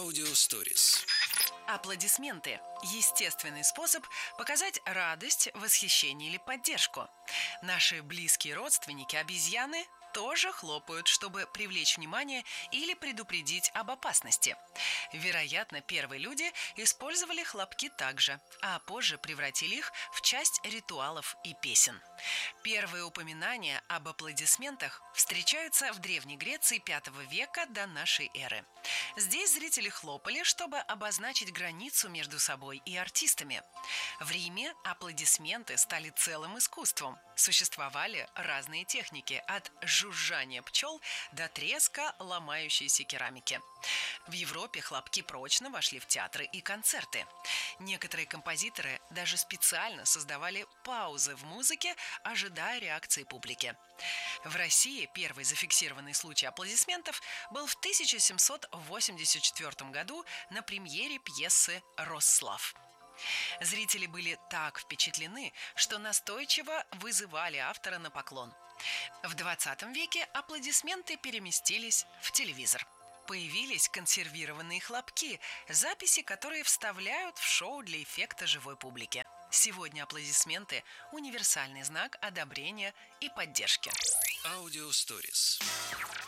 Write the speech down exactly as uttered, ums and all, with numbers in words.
Аудиосторис. Аплодисменты – естественный способ показать радость, восхищение или поддержку. Наши близкие родственники, обезьяны, тоже хлопают, чтобы привлечь внимание или предупредить об опасности. Вероятно, первые люди использовали хлопки также, а позже превратили их в часть ритуалов и песен. Первые упоминания об аплодисментах встречаются в Древней Греции пятого века до нашей эры. Здесь зрители хлопали, чтобы обозначить границу между собой и артистами. В Риме аплодисменты стали целым искусством. Существовали разные техники, от жужжания пчел до треска ломающейся керамики. В Европе хлопки прочно вошли в театры и концерты. Некоторые композиторы даже специально создавали паузы в музыке, ожидая реакции публики. В России первый зафиксированный случай аплодисментов был в тысяча семьсот восемьдесят четвёртом году на премьере пьесы «Росслав». Зрители были так впечатлены, что настойчиво вызывали автора на поклон. В двадцатом веке аплодисменты переместились в телевизор. Появились консервированные хлопки, записи, которые вставляют в шоу для эффекта живой публики. Сегодня аплодисменты – универсальный знак одобрения и поддержки. Аудиосторис.